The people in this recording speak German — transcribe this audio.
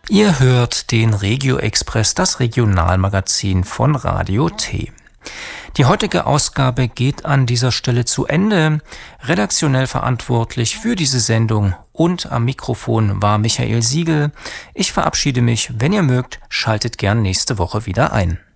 Ihr hört den Regio Express, das Regionalmagazin von Radio T. Die heutige Ausgabe geht an dieser Stelle zu Ende. Redaktionell verantwortlich für diese Sendung und am Mikrofon war Michael Siegel. Ich verabschiede mich. Wenn ihr mögt, schaltet gern nächste Woche wieder ein.